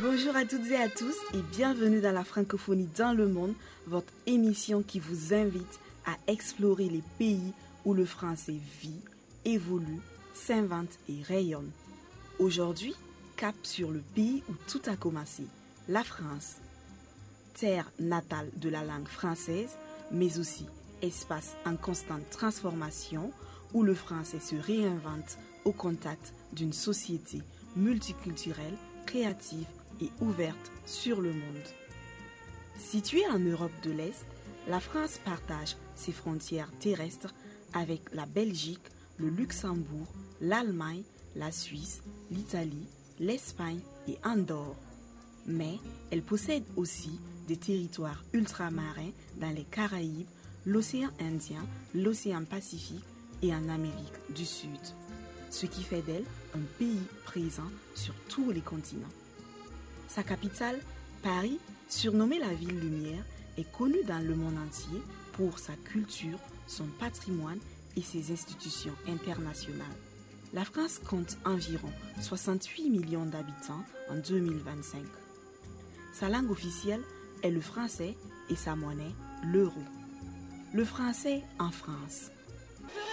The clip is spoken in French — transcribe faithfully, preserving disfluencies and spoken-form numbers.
Bonjour à toutes et à tous et bienvenue dans la francophonie dans le monde, votre émission qui vous invite à explorer les pays où le français vit, évolue, s'invente et rayonne. Aujourd'hui, cap sur le pays où tout a commencé, la France. Terre natale de la langue française, mais aussi espace en constante transformation où le français se réinvente au contact d'une société multiculturelle, créative et ouverte sur le monde. Située en Europe de l'Est, la France partage ses frontières terrestres avec la Belgique, le Luxembourg, l'Allemagne, la Suisse, l'Italie, l'Espagne et Andorre. Mais elle possède aussi des territoires ultramarins dans les Caraïbes, l'océan Indien, l'océan Pacifique et en Amérique du Sud. Ce qui fait d'elle un pays présent sur tous les continents. Sa capitale, Paris, surnommée la ville lumière, est connue dans le monde entier pour sa culture, son patrimoine et ses institutions internationales. La France compte environ soixante-huit millions d'habitants en deux mille vingt-cinq. Sa langue officielle est le français et sa monnaie, l'euro. Le français en France.